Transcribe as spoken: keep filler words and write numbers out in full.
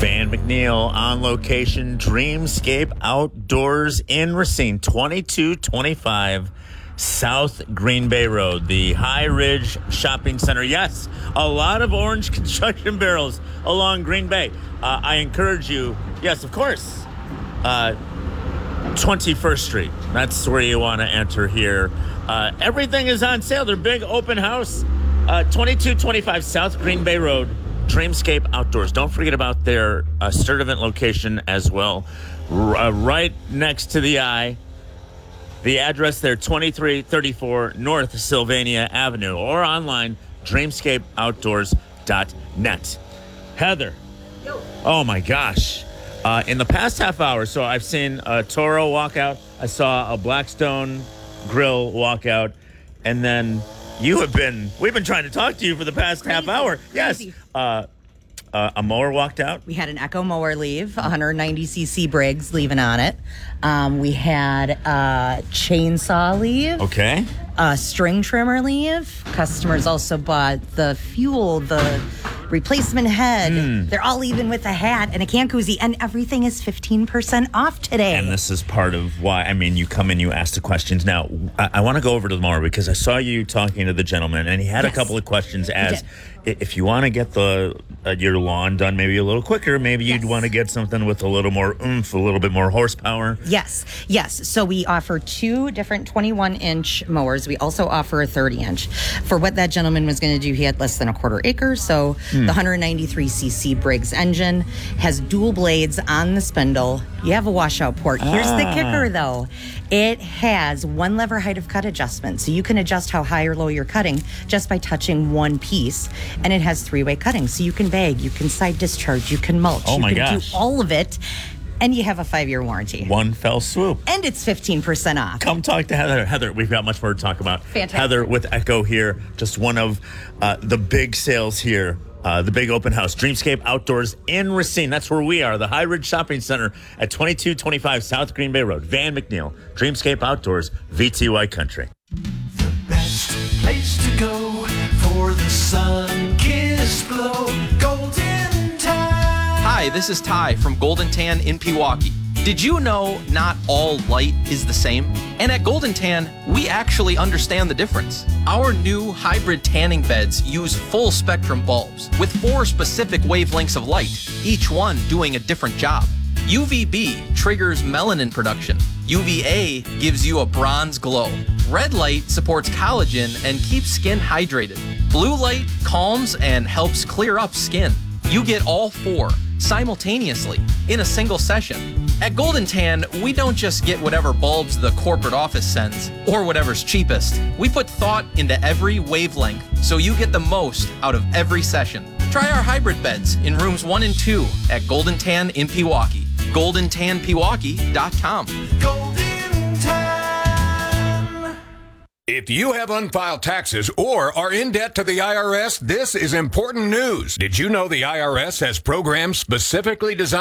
Van McNeil on location, Dreamscape Outdoors in Racine, twenty-two twenty-five South Green Bay Road, the High Ridge Shopping Center. Yes, a lot of orange construction barrels along Green Bay. Uh, I encourage you, yes, of course, uh, twenty-first Street. That's where you want to enter here. Uh, everything is on sale. Their big open house, uh, twenty-two twenty-five South Green Bay Road, Dreamscape Outdoors. Don't forget about their uh, Sturtevant location as well, R- uh, right next to the eye. The address there, twenty-three thirty-four North Sylvania Avenue, or online, dreamscape outdoors dot net. Heather. Yo. Oh, my gosh. Uh, in the past half hour, so I've seen a Toro walk out. I saw a Blackstone Grill walk out. And then you have been, we've been trying to talk to you for the past Crazy. half hour. Yes. Crazy. Uh, uh, a mower walked out. We had an Echo mower leave, one hundred ninety c c Briggs leaving on it. Um, we had a chainsaw leave. Okay. A string trimmer leave. Customers also bought the fuel, the replacement head. Mm. They're all leaving with a hat and a can koozie, and everything is fifteen percent off today. And this is part of why, I mean, you come in, you ask the questions. Now, I, I want to go over to the mower because I saw you talking to the gentleman, and he had yes. a couple of questions as if you want to get the uh, your lawn done maybe a little quicker, maybe you'd yes. want to get something with a little more oomph, a little bit more horsepower. Yes, yes. So we offer two different twenty-one inch mowers. We also offer a thirty inch. For what that gentleman was going to do, he had less than a quarter acre, so mm. the one hundred ninety-three c c Briggs engine has dual blades on the spindle. You have a washout port. Here's ah. the kicker, though. It has one lever height of cut adjustment, so you can adjust how high or low you're cutting just by touching one piece. And it has three-way cutting, so you can bag, you can side discharge, you can mulch, oh you my can gosh. do all of it. And you have a five-year warranty. One fell swoop. And it's fifteen percent off. Come talk to Heather. Heather, we've got much more to talk about. Fantastic. Heather with Echo here, just one of uh, the big sales here. Uh, the big open house, Dreamscape Outdoors in Racine. That's where we are, the High Ridge Shopping Center at twenty-two twenty-five South Green Bay Road. Van McNeil, Dreamscape Outdoors, V T Y Country. The best place to go for the sun-kissed glow, Golden Tan. Hi, this is Ty from Golden Tan in Pewaukee. Did you know not all light is the same? And at Golden Tan, we actually understand the difference. Our new hybrid tanning beds use full spectrum bulbs with four specific wavelengths of light, each one doing a different job. U V B triggers melanin production. U V A gives you a bronze glow. Red light supports collagen and keeps skin hydrated. Blue light calms and helps clear up skin. You get all four simultaneously in a single session. At Golden Tan, we don't just get whatever bulbs the corporate office sends or whatever's cheapest. We put thought into every wavelength so you get the most out of every session. Try our hybrid beds in rooms one and two at Golden Tan in Pewaukee. golden tan pewaukee dot com. Golden Tan. If you have unfiled taxes or are in debt to the I R S, this is important news. Did you know the I R S has programs specifically designed